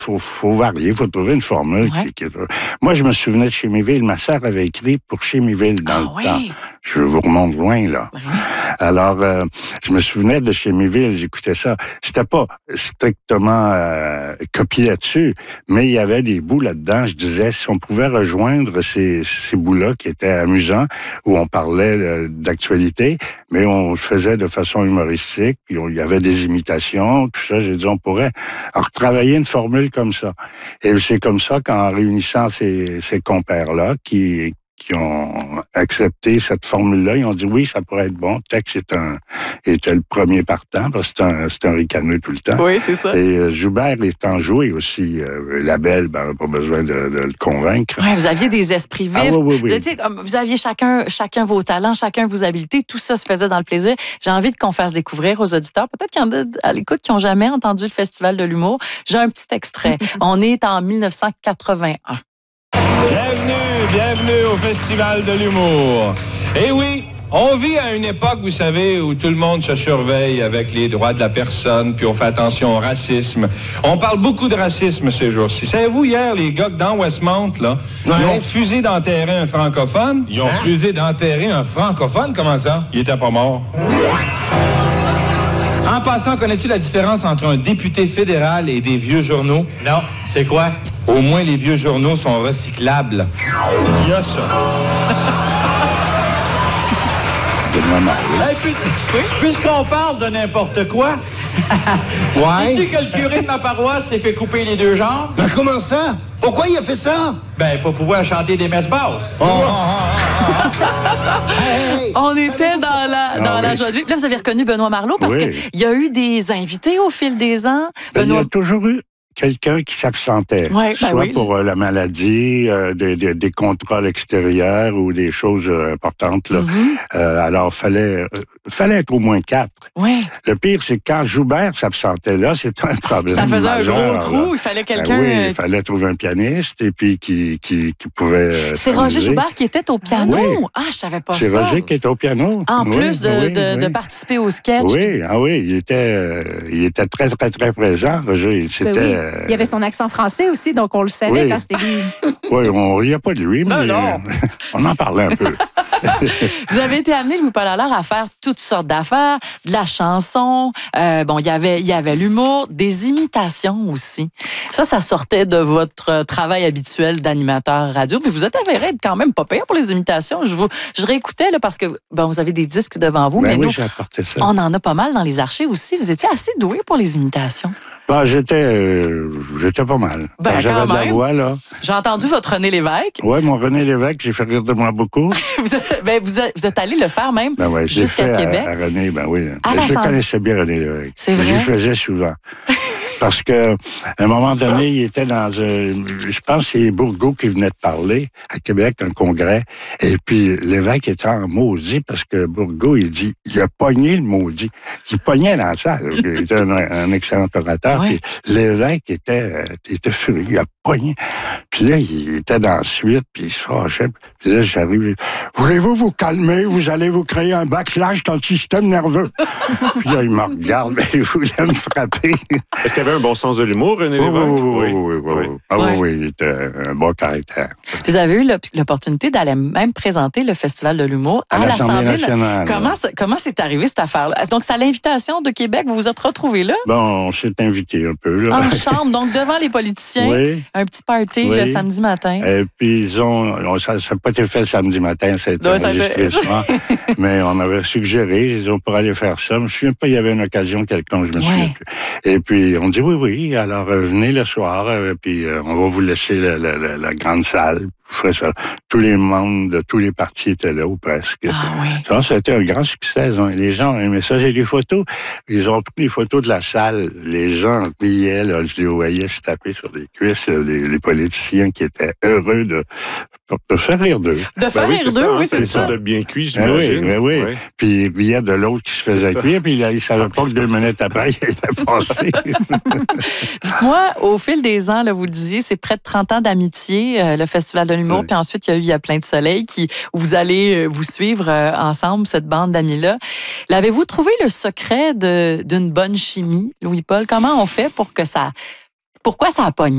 faut varier, il faut trouver une formule. Ouais. Moi, je me souvenais de Chéméville. Ma sœur avait écrit pour Chéméville dans le temps. Je vous remonte loin, là. Oui. Alors, je me souvenais de Chéméville, j'écoutais ça. C'était pas strictement copié là-dessus, mais il y avait des bouts là-dedans. Je disais, si on pouvait rejoindre ces bouts-là qui étaient amusants, où on parlait d'actualité, mais on le faisait de façon humoristique, puis il y avait des imitations, tout ça. J'ai dit, on pourrait retravailler une formule comme ça. Et c'est comme ça qu'en réunissant ces compères-là qui ont accepté cette formule-là, ils ont dit oui, ça pourrait être bon. Tex était le premier partant, parce que c'est un ricaneux tout le temps. Oui, c'est ça. Et Joubert est enjoué aussi. La belle, ben, pas besoin de le convaincre. Oui, vous aviez des esprits vifs. Ah, oui. Vous aviez chacun vos talents, chacun vos habiletés. Tout ça se faisait dans le plaisir. J'ai envie qu'on fasse découvrir aux auditeurs, peut-être qu'il y en a à l'écoute qui n'ont jamais entendu le Festival de l'humour. J'ai un petit extrait. On est en 1981. Bienvenue au Festival de l'humour. Et oui, on vit à une époque, vous savez, où tout le monde se surveille avec les droits de la personne, puis on fait attention au racisme. On parle beaucoup de racisme ces jours-ci. Savez-vous, hier, les gars dans Westmount, là, ils ont refusé d'enterrer un francophone. Ils ont refusé d'enterrer un francophone? Comment ça? Il était pas mort. En passant, connais-tu la différence entre un député fédéral et des vieux journaux? Non. C'est quoi? Au moins, les vieux journaux sont recyclables. Il y a ça. Puisqu'on parle de n'importe quoi, sais-tu que le curé de ma paroisse s'est fait couper les deux jambes? Ben comment ça? Pourquoi il a fait ça? Ben, pour pouvoir chanter des messes basses. On était dans la joie de vivre. Là, vous avez reconnu Benoît Marleau parce qu'il y a eu des invités au fil des ans. Il y a toujours eu quelqu'un qui s'absentait, soit pour la maladie, des contrôles extérieurs ou des choses importantes. Là. Alors, fallait être au moins 4. Oui. Le pire, c'est que quand Joubert s'absentait là, c'était un problème. Ça faisait majeur, un gros trou. Il fallait quelqu'un... oui, il fallait trouver un pianiste et puis qui pouvait... C'est Roger Joubert qui était au piano? Oui. Ah, je savais pas ça. C'est Roger qui était au piano. En plus de participer au sketch. Oui, il était très, très, très présent, Roger. C'était... Il y avait son accent français aussi, donc on le savait quand c'était lui. Oui, on riait pas de lui, mais on en parlait un peu. Vous avez été amené, Louis-Paul Allard, à faire toutes sortes d'affaires, de la chanson, il y avait l'humour, des imitations aussi. Ça sortait de votre travail habituel d'animateur radio, mais vous êtes avéré être quand même pas pire pour les imitations. Je réécoutais là, parce que vous avez des disques devant vous, mais nous, j'ai apporté ça. On en a pas mal dans les archives aussi. Vous étiez assez doué pour les imitations. J'étais pas mal. J'avais de la voix, là. J'ai entendu votre René Lévesque. Oui, mon René Lévesque, j'ai fait rire de moi beaucoup. vous êtes allé le faire même jusqu'à Québec. À René, je connaissais bien René Lévesque. C'est vrai? Je le faisais souvent. Parce que à un moment donné, il était dans je pense que c'est Bourgault qui venait de parler à Québec, un congrès. Et puis l'évêque était en maudit parce que Bourgault, il a pogné le maudit. Il pognait dans la salle. Il était un excellent orateur. Ouais. Puis l'évêque était furieux. Il a pogné. Puis là, il était dans la suite, puis il se fâchait. Puis là, j'arrive. Voulez-vous vous calmer? Vous allez vous créer un backlash dans le système nerveux. Puis là, il me regarde, mais il voulait me frapper. Est-ce qu'il avait un bon sens de l'humour, René Lévesque? Oui, il était un bon caractère. Vous avez eu l'opportunité d'aller même présenter le Festival de l'humour à l'Assemblée nationale. Comment c'est arrivé cette affaire-là? Donc, c'est à l'invitation de Québec, vous vous êtes retrouvés là? Bon, on s'est invité un peu. Là. En chambre, donc devant les politiciens, un petit party le samedi matin. Et puis, ça n'a pas été fait le samedi matin, ça a été enregistré le soir. Mais on avait suggéré, on pourrait aller faire ça. Je ne me souviens pas, il y avait une occasion quelconque, je me souviens plus. Et puis, on dit oui, alors venez le soir, puis on va vous laisser la grande salle. Tous les membres de tous les partis étaient là, ou presque. Ça a été un grand succès. Les gens ont aimé ça. J'ai des photos. Ils ont pris des photos de la salle. Les gens riaient, là. Je les voyais se taper sur les cuisses. Les politiciens qui étaient heureux de faire rire d'eux. De faire rire d'eux, oui, c'est ça. De bien cuit, j'imagine. Oui. Puis il y a de l'autre qui se faisait cuire, puis il ne savait pas que 2 minutes après, il était passé. Dites-moi, au fil des ans, là, vous le disiez, c'est près de 30 ans d'amitié, le Festival de l'humour, puis ensuite, il y a Plein de soleil, où vous allez vous suivre ensemble, cette bande d'amis-là. L'avez-vous trouvé le secret d'une bonne chimie, Louis-Paul? Comment on fait pour que ça... Pourquoi ça a pogné?